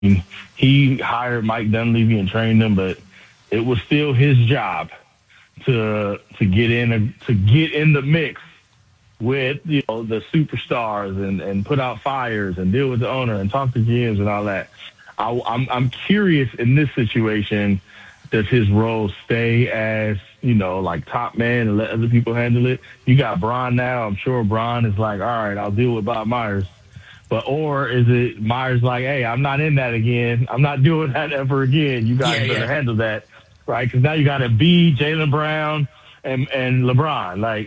he hired Mike Dunleavy and trained him, but it was still his job to get in the mix with the superstars and put out fires and deal with the owner and talk to GMs and all that. I'm curious in this situation, does his role stay as like top man and let other people handle it? You got Bron now. I'm sure Bron is like, all right, I'll deal with Bob Myers. Or is it Myers like, hey, I'm not in that again. I'm not doing that ever again. You guys better handle that, right? Because now you got to be Jaylen Brown and LeBron,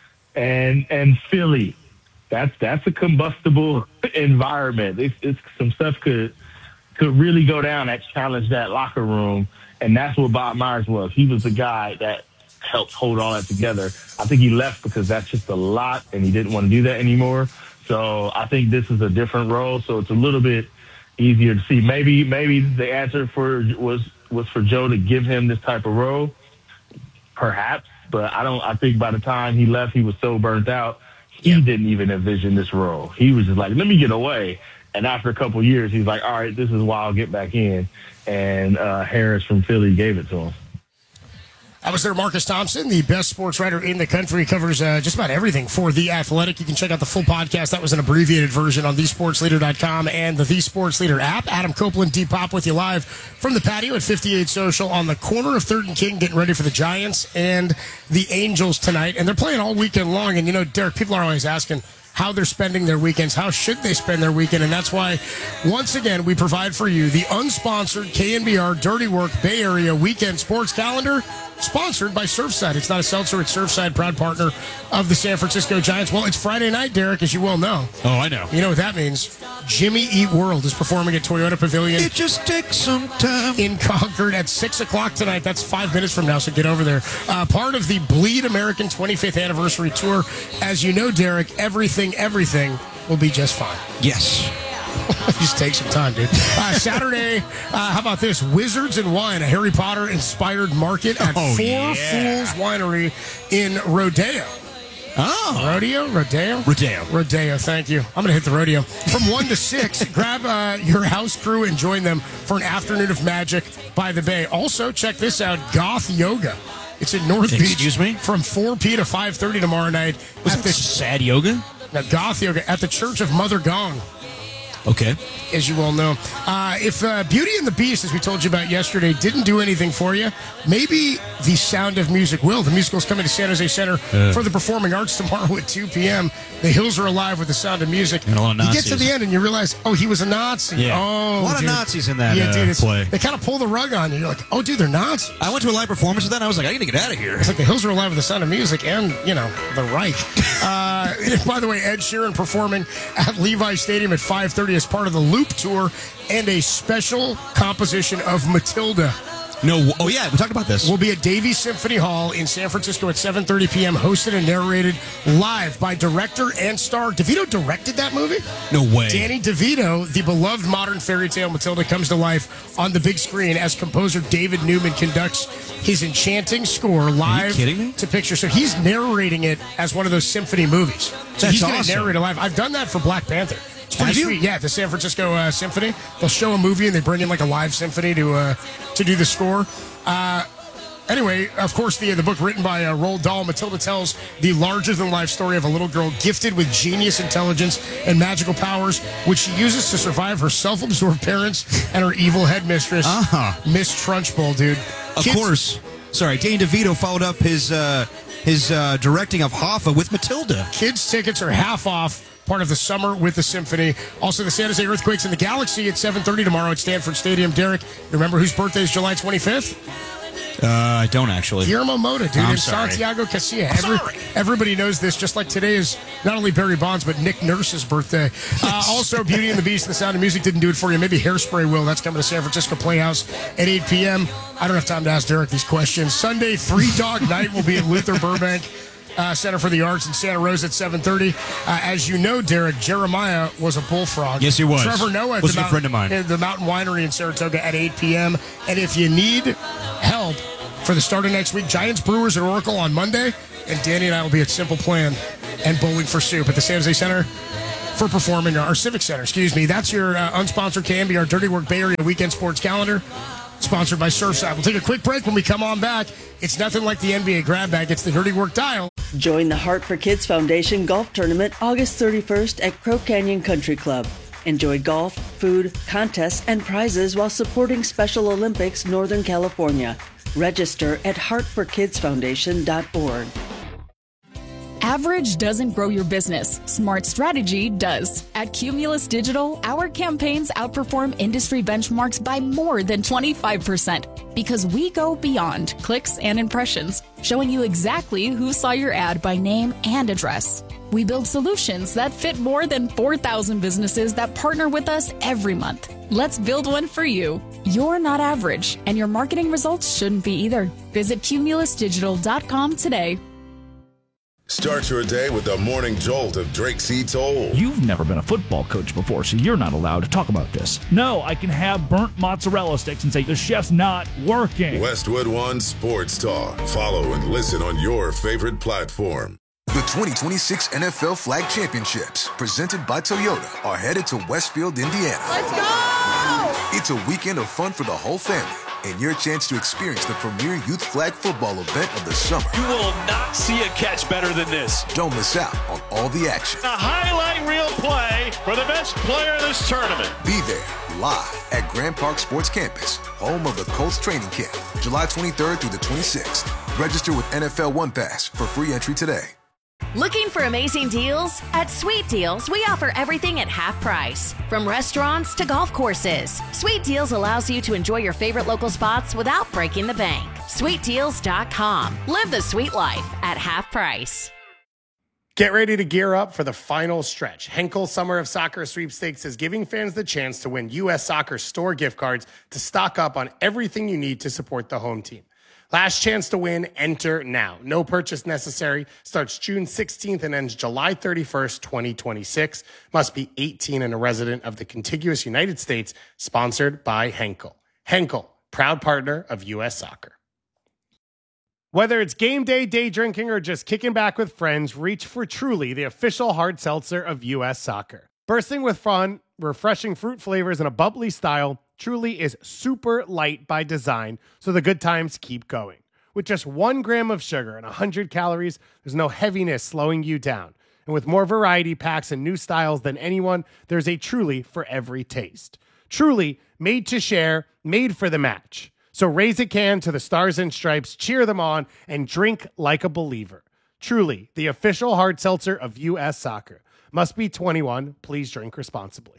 and Philly. That's a combustible environment. It's some stuff could really go down that challenge that locker room, and that's what Bob Myers was. He was the guy that helped hold all that together. I think he left because that's just a lot, and he didn't want to do that anymore. So I think this is a different role, so it's a little bit easier to see. Maybe the answer was for Joe to give him this type of role, perhaps. But I think by the time he left, he was so burnt out, he didn't even envision this role. He was just like, let me get away. And after a couple of years, he's like, all right, this is why I'll get back in. And Harris from Philly gave it to him. I was there, Marcus Thompson, the best sports writer in the country, covers just about everything for The Athletic. You can check out the full podcast. That was an abbreviated version on thesportsleader.com and the Sports Leader app. Adam Copeland, D-Pop with you live from the patio at 58 Social on the corner of 3rd and King, getting ready for the Giants and the Angels tonight. And they're playing all weekend long. And, Derek, people are always asking how they're spending their weekends, how should they spend their weekend, and that's why, once again, we provide for you the unsponsored KNBR Dirty Work Bay Area Weekend Sports Calendar, sponsored by Surfside. It's not a seltzer, it's Surfside, proud partner of the San Francisco Giants. Well, it's Friday night, Derek, as you well know. Oh, I know. You know what that means. Jimmy Eat World is performing at Toyota Pavilion. It just takes some time. In Concord at 6 o'clock tonight. That's 5 minutes from now, so get over there. Part of the Bleed American 25th Anniversary Tour. As you know, Derek, everything will be just fine. Yes. Just take some time, dude. Saturday, how about this? Wizards and Wine, a Harry Potter-inspired market at Four Fools Winery in Rodeo. Oh. Rodeo, thank you. I'm going to hit the rodeo. From 1 to 6, grab your house crew and join them for an afternoon of magic by the bay. Also, check this out, Goth Yoga. It's in North Beach. Excuse me? From 4 p. to 5:30 tomorrow night. Was it sad yoga? Now, Goth Yoga at the Church of Mother Gong. Okay. As you well know. If Beauty and the Beast, as we told you about yesterday, didn't do anything for you, maybe The Sound of Music will. The musical's coming to San Jose Center for the Performing Arts tomorrow at 2 p.m. The Hills Are Alive with The Sound of Music. And a lot of Nazis. You get to the end and you realize, he was a Nazi. Yeah. Oh, a lot of Nazis in that play. They kind of pull the rug on you. You're like, oh, dude, they're Nazis. I went to a live performance of that, and I was like, I got to get out of here. It's like The Hills Are Alive with The Sound of Music and, the Reich. By the way, Ed Sheeran performing at Levi Stadium at 5:30 as part of the Loop Tour and a special composition of Matilda. No, oh yeah, we talked about this. Will be at Davies Symphony Hall in San Francisco at 7:30 p.m., hosted and narrated live by director and star. DeVito directed that movie? No way. Danny DeVito, the beloved modern fairy tale Matilda, comes to life on the big screen as composer David Newman conducts his enchanting score live. Are you kidding me? To picture. So he's narrating it as one of those symphony movies. So he's going to narrate it live. I've done that for Black Panther. It's pretty sweet. Yeah, the San Francisco Symphony. They'll show a movie and they bring in like a live symphony to do the score. Anyway, of course, the book written by Roald Dahl, Matilda tells the larger-than-life story of a little girl gifted with genius intelligence and magical powers, which she uses to survive her self-absorbed parents and her evil headmistress, Miss Trunchbull, dude. Of course. Sorry, Danny DeVito followed up his directing of Hoffa with Matilda. Kids' tickets are half off. Part of the summer with the symphony. Also, the San Jose Earthquakes in the Galaxy at 7:30 tomorrow at Stanford Stadium. Derek, remember whose birthday is July 25th? I don't actually. Guillermo Mota, dude, and sorry. Santiago Casilla. Everybody knows this, just like today is not only Barry Bonds, but Nick Nurse's birthday. Also, Beauty and the Beast and The Sound of Music didn't do it for you. Maybe Hairspray will. That's coming to San Francisco Playhouse at 8 p.m. I don't have time to ask Derek these questions. Sunday, Three Dog Night will be at Luther Burbank Center for the Arts in Santa Rosa at 7:30. As you know, Derek, Jeremiah was a bullfrog. Yes, he was. Trevor Noah was a good friend of mine. The Mountain Winery in Saratoga at 8 p.m. And if you need help for the start of next week, Giants Brewers at Oracle on Monday, and Danny and I will be at Simple Plan and Bowling for Soup at the San Jose Center for performing, our Civic Center, excuse me. That's your unsponsored Canby, our Dirty Work Bay Area weekend sports calendar, sponsored by Surfside. We'll take a quick break. When we come on back, it's nothing like the NBA grab bag. It's the Dirty Work Dial. Join the Heart for Kids Foundation Golf Tournament August 31st at Crow Canyon Country Club. Enjoy golf, food, contests, and prizes while supporting Special Olympics Northern California. Register at heartforkidsfoundation.org. Average doesn't grow your business. Smart strategy does. At Cumulus Digital, our campaigns outperform industry benchmarks by more than 25% because we go beyond clicks and impressions, showing you exactly who saw your ad by name and address. We build solutions that fit more than 4,000 businesses that partner with us every month. Let's build one for you. You're not average, and your marketing results shouldn't be either. Visit cumulusdigital.com today. Start your day with the morning jolt of Drake C. Toll. You've never been a football coach before, so you're not allowed to talk about this. No, I can have burnt mozzarella sticks and say the chef's not working. Westwood One Sports Talk. Follow and listen on your favorite platform. The 2026 NFL Flag Championships, presented by Toyota, are headed to Westfield, Indiana. Let's go! It's a weekend of fun for the whole family, and your chance to experience the premier youth flag football event of the summer. You will not see a catch better than this. Don't miss out on all the action. A highlight reel play for the best player of this tournament. Be there live at Grand Park Sports Campus, home of the Colts training camp, July 23rd through the 26th. Register with NFL One Pass for free entry today. Looking for amazing deals? At Sweet Deals, we offer everything at half price. From restaurants to golf courses, Sweet Deals allows you to enjoy your favorite local spots without breaking the bank. SweetDeals.com. Live the sweet life at half price. Get ready to gear up for the final stretch. Henkel Summer of Soccer Sweepstakes is giving fans the chance to win U.S. Soccer store gift cards to stock up on everything you need to support the home team. Last chance to win, enter now. No purchase necessary. Starts June 16th and ends July 31st, 2026. Must be 18 and a resident of the contiguous United States. Sponsored by Henkel. Henkel, proud partner of U.S. Soccer. Whether it's game day, day drinking, or just kicking back with friends, reach for Truly, the official hard seltzer of U.S. Soccer. Bursting with fun, refreshing fruit flavors, and a bubbly style, Truly is super light by design, so the good times keep going. With just 1 gram of sugar and 100 calories, there's no heaviness slowing you down. And with more variety packs and new styles than anyone, there's a Truly for every taste. Truly, made to share, made for the match. So raise a can to the Stars and Stripes, cheer them on, and drink like a believer. Truly, the official hard seltzer of U.S. Soccer. Must be 21. Please drink responsibly.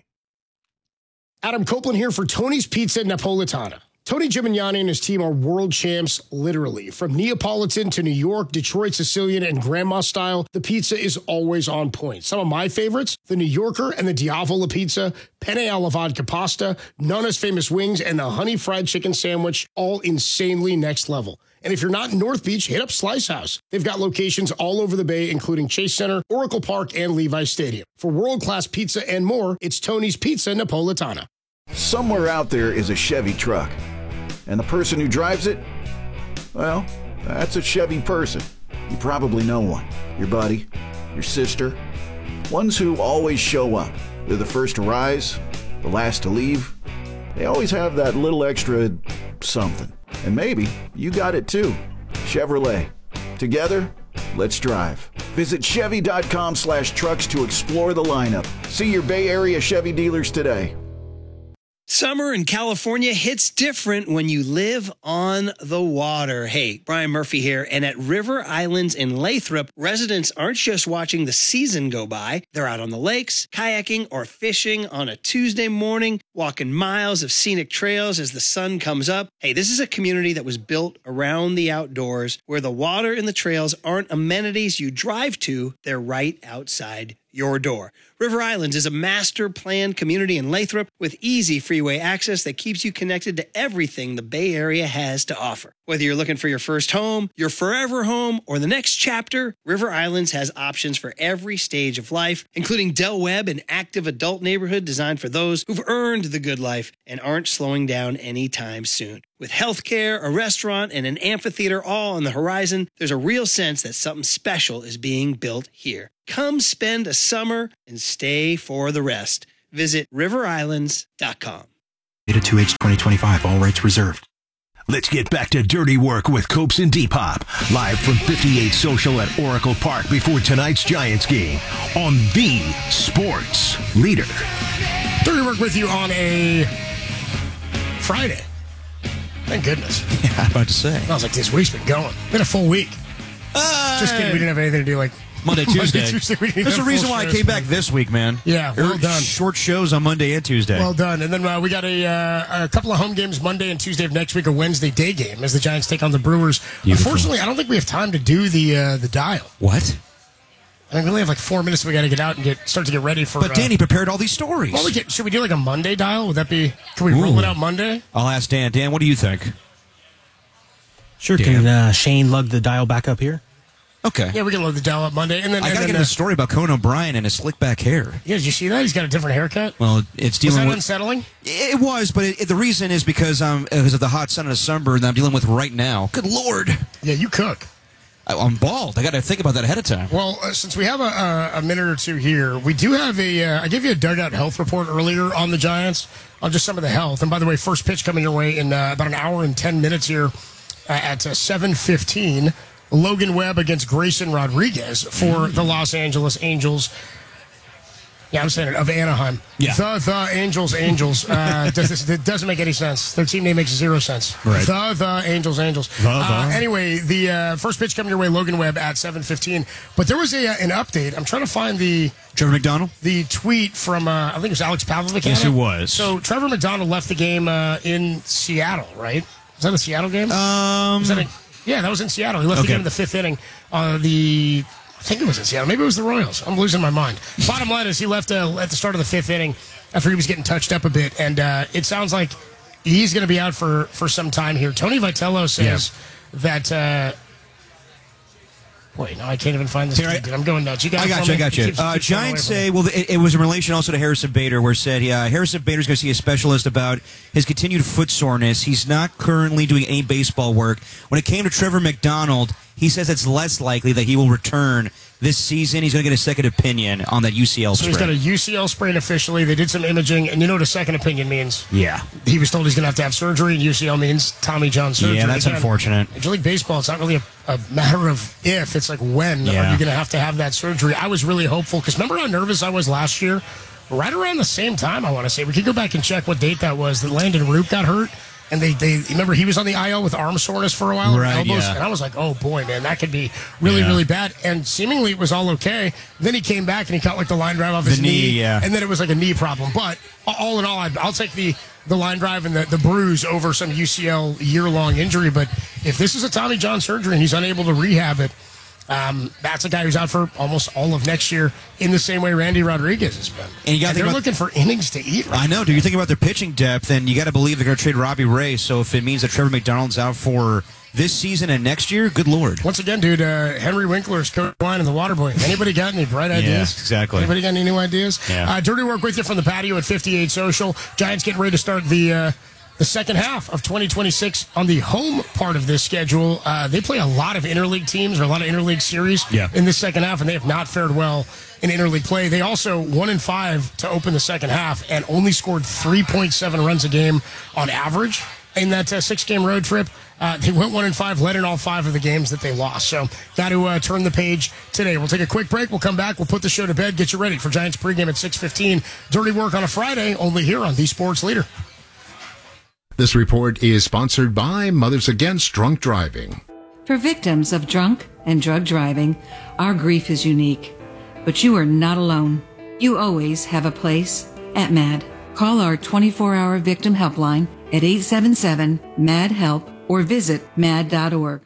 Adam Copeland here for Tony's Pizza Napolitana. Tony Gimignani and his team are world champs, literally. From Neapolitan to New York, Detroit Sicilian, and Grandma style, the pizza is always on point. Some of my favorites, the New Yorker and the Diavola pizza, penne alla vodka pasta, Nonna's famous wings, and the honey fried chicken sandwich, all insanely next level. And if you're not in North Beach, hit up Slice House. They've got locations all over the Bay, including Chase Center, Oracle Park, and Levi Stadium. For world-class pizza and more, it's Tony's Pizza Napolitana. Somewhere out there is a Chevy truck. And the person who drives it, well, that's a Chevy person. You probably know one. Your buddy, your sister. Ones who always show up. They're the first to rise, the last to leave. They always have that little extra something. And maybe you got it too. Chevrolet. Together, let's drive. Visit Chevy.com/trucks to explore the lineup. See your Bay Area Chevy dealers today. Summer in California hits different when you live on the water. Hey, Brian Murphy here, and at River Islands in Lathrop, residents aren't just watching the season go by. They're out on the lakes, kayaking, or fishing on a Tuesday morning, walking miles of scenic trails as the sun comes up. Hey, this is a community that was built around the outdoors, where the water and the trails aren't amenities you drive to, they're right outside your door. River Islands is a master planned community in Lathrop with easy freeway access that keeps you connected to everything the Bay Area has to offer. Whether you're looking for your first home, your forever home, or the next chapter, River Islands has options for every stage of life, including Del Webb, an active adult neighborhood designed for those who've earned the good life and aren't slowing down anytime soon. With healthcare, a restaurant, and an amphitheater all on the horizon, there's a real sense that something special is being built here. Come spend a summer and stay for the rest. Visit riverislands.com. Rated 2H 2025. All rights reserved. Let's get back to Dirty Work with Copes and Depop, live from 58 Social at Oracle Park before tonight's Giants game on the Sports Leader. Dirty Work with you on a Friday. Thank goodness. Yeah, I'm about to say. I was like, this week's been going. Been a full week. Just kidding. We didn't have anything to do like Monday, Tuesday. There's a reason why I came back this week, man. Yeah, well done. Short shows on Monday and Tuesday. Well done. And then we got a couple of home games Monday and Tuesday of next week, a Wednesday day game as the Giants take on the Brewers. Beautiful. Unfortunately, I don't think we have time to do the dial. What? I think we only have like 4 minutes. We got to get out and start to get ready for. But Danny prepared all these stories. Well, should we do like a Monday dial? Would that be? Can we roll it out Monday? I'll ask Dan. Dan, what do you think? Sure. Dan. Can Shane lug the dial back up here? Okay. Yeah, we can load the dial up Monday. And then I got to get into the story about Conan O'Brien and his slick back hair. Yeah, did you see that? He's got a different haircut. Well, it's dealing Was that with unsettling? It was, but the reason is because of the hot sun and the sunburn that I'm dealing with right now. Good Lord. Yeah, you cook. I'm bald. I got to think about that ahead of time. Well, since we have a minute or two here, we do have I gave you a dugout health report earlier on the Giants, on just some of the health. And by the way, first pitch coming your way in about an hour and 10 minutes here at 7:15. Logan Webb against Grayson Rodriguez for the Los Angeles Angels. Yeah, I'm saying it, of Anaheim. Yeah. The Angels. It doesn't make any sense. Their team name makes zero sense. Right. The Angels. Anyway, the first pitch coming your way, Logan Webb at 7:15. But there was an update. I'm trying to find the Trevor McDonald? The tweet from, I think it was Alex Pavlovic. Yes, it was. So Trevor McDonald left the game in Seattle, right? Was that a Seattle game? Yeah, that was in Seattle. He left the game in the fifth inning. I think it was in Seattle. Maybe it was the Royals. I'm losing my mind. Bottom line is he left at the start of the fifth inning after he was getting touched up a bit, and it sounds like he's going to be out for some time here. Tony Vitello says that. Wait, no, I can't even find this. I'm going nuts. You got I got you. Giants say, well, it was in relation also to Harrison Bader, where it said, Harrison Bader's going to see a specialist about his continued foot soreness. He's not currently doing any baseball work. When it came to Trevor McDonald, he says it's less likely that he will return this season. He's going to get a second opinion on that UCL sprain. So he's got a UCL sprain officially. They did some imaging, and you know what a second opinion means? Yeah. He was told he's going to have surgery, and UCL means Tommy John surgery. Yeah, that's unfortunate. Major League Baseball, it's not really a matter of if, it's like when are you going to have that surgery. I was really hopeful, because remember how nervous I was last year? Right around the same time, I want to say. We could go back and check what date that was, that Landon Root got hurt. And they remember he was on the IL with arm soreness for a while, right? Elbows, Yeah. and I was like, oh boy, man, that could be really, really bad. And seemingly it was all okay. Then he came back and he caught like the line drive off his knee, and then it was like a knee problem. But all in all, I'll take the line drive and the bruise over some UCL year-long injury. But if this is a Tommy John surgery and he's unable to rehab it, that's a guy who's out for almost all of next year in the same way Randy Rodriguez has been. And they're looking for innings to eat. I know. Do you think about their pitching depth? And you got to believe they're going to trade Robbie Ray. So if it means that Trevor McDonald's out for this season and next year, good Lord. Once again, dude, Henry Winkler's coach line and the Waterboy. Anybody got any bright ideas? Yeah, exactly. Anybody got any new ideas? Yeah. Dirty Work with you from the patio at 58 Social. Giants getting ready to start the second half of 2026 on the home part of this schedule. They play a lot of interleague teams or a lot of interleague series in this second half, and they have not fared well in interleague play. They also 1-5 to open the second half and only scored 3.7 runs a game on average in that 6-game road trip. They went 1-5, led in all 5 of the games that they lost. So got to turn the page today. We'll take a quick break. We'll come back. We'll put the show to bed. Get you ready for Giants pregame at 6:15. Dirty Work on a Friday, only here on The Sports Leader. This report is sponsored by Mothers Against Drunk Driving. For victims of drunk and drug driving, our grief is unique. But you are not alone. You always have a place at MAD. Call our 24-hour victim helpline at 877-MAD-HELP or visit mad.org.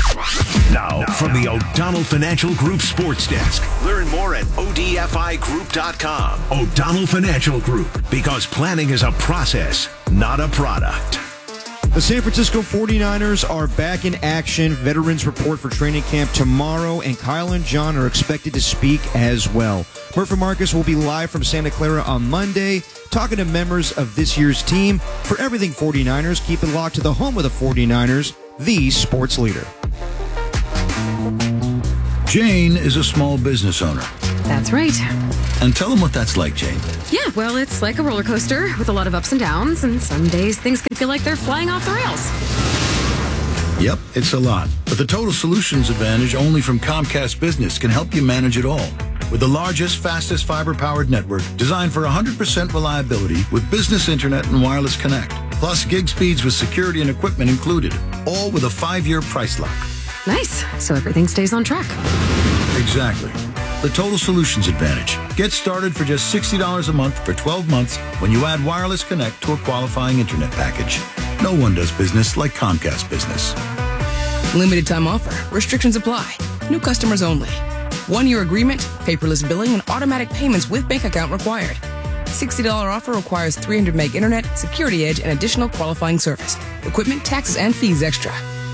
Now, from the O'Donnell Financial Group Sports Desk. Learn more at odfigroup.com. O'Donnell Financial Group, because planning is a process, not a product. The San Francisco 49ers are back in action. Veterans report for training camp tomorrow, and Kyle and John are expected to speak as well. Murphy Marcus will be live from Santa Clara on Monday, talking to members of this year's team. For everything 49ers, keep it locked to the home of the 49ers, the sports leader. Jane is a small business owner. That's right. And tell them what that's like, Jane. Yeah, well, it's like a roller coaster with a lot of ups and downs, and some days things can feel like they're flying off the rails. Yep, it's a lot. But the Total Solutions Advantage only from Comcast Business can help you manage it all. With the largest, fastest fiber-powered network designed for 100% reliability with business internet and wireless connect. Plus gig speeds with security and equipment included. All with a 5-year price lock. Nice. So everything stays on track. Exactly. The Total Solutions Advantage. Get started for just $60 a month for 12 months when you add wireless connect to a qualifying internet package. No one does business like Comcast Business. Limited time offer. Restrictions apply. New customers only. 1-year agreement, paperless billing, and automatic payments with bank account required. $60 offer requires 300 meg internet, security edge, and additional qualifying service. Equipment, taxes, and fees extra.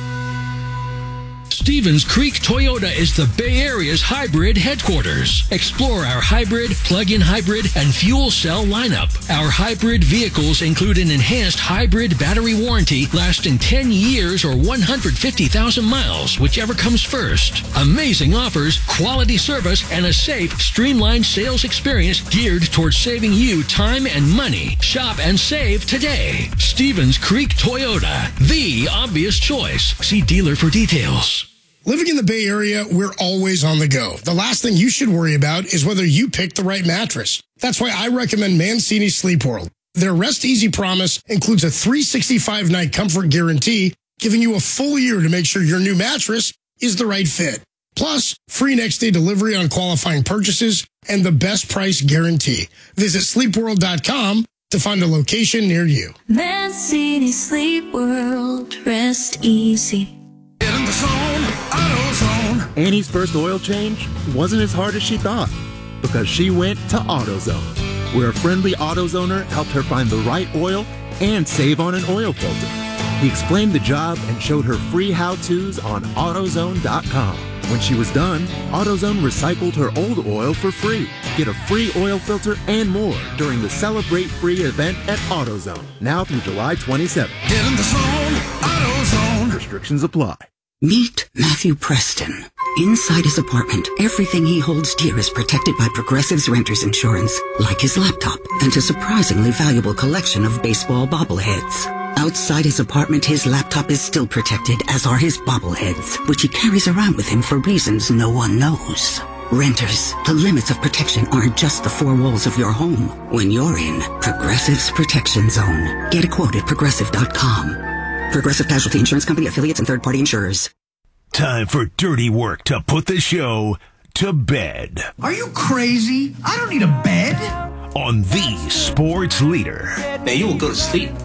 Stevens Creek Toyota is the Bay Area's hybrid headquarters. Explore our hybrid, plug-in hybrid, and fuel cell lineup. Our hybrid vehicles include an enhanced hybrid battery warranty lasting 10 years or 150,000 miles, whichever comes first. Amazing offers, quality service, and a safe, streamlined sales experience geared towards saving you time and money. Shop and save today. Stevens Creek Toyota, the obvious choice. See dealer for details. Living in the Bay Area, we're always on the go. The last thing you should worry about is whether you pick the right mattress. That's why I recommend Mancini Sleep World. Their Rest Easy promise includes a 365-night comfort guarantee, giving you a full year to make sure your new mattress is the right fit. Plus, free next-day delivery on qualifying purchases and the best price guarantee. Visit sleepworld.com to find a location near you. Mancini Sleep World. Rest easy. Get in the zone, AutoZone. Annie's first oil change wasn't as hard as she thought because she went to AutoZone, where a friendly AutoZoner helped her find the right oil and save on an oil filter. He explained the job and showed her free how-tos on AutoZone.com. When she was done, AutoZone recycled her old oil for free. Get a free oil filter and more during the Celebrate Free event at AutoZone, now through July 27th. Get in the zone, AutoZone. Restrictions apply. Meet Matthew Preston. Inside his apartment, everything he holds dear is protected by Progressive's renter's insurance, like his laptop and a surprisingly valuable collection of baseball bobbleheads. Outside his apartment, his laptop is still protected, as are his bobbleheads, which he carries around with him for reasons no one knows. Renters, the limits of protection aren't just the four walls of your home. When you're in Progressive's Protection Zone, get a quote at Progressive.com. Progressive Casualty Insurance Company, affiliates, and third-party insurers. Time for dirty work to put the show to bed. Are you crazy? I don't need a bed. On the Sports Leader. Now you will go to sleep